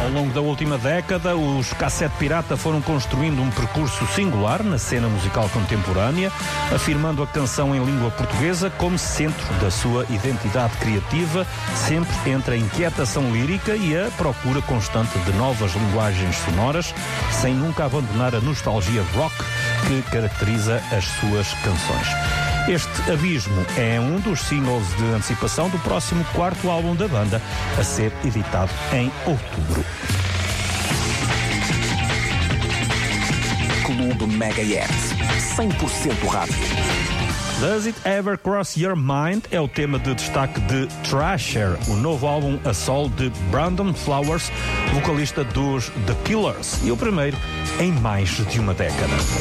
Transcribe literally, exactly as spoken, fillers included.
longo da última década, os Cassete Pirata foram construindo um percurso singular na cena musical contemporânea, afirmando a canção em língua portuguesa como centro da sua identidade criativa, sempre entre a inquietação lírica e a procura constante de novas linguagens sonoras, sem nunca abandonar a nostalgia rock que caracteriza as suas canções. Este Abismo é um dos singles de antecipação do próximo quarto álbum da banda, a ser editado em outubro. Clube Mega Hits, cem por cento rádio. Does It Ever Cross Your Mind é o tema de destaque de Thrasher, o novo álbum a solo de Brandon Flowers, vocalista dos The Killers, e o primeiro em mais de uma década.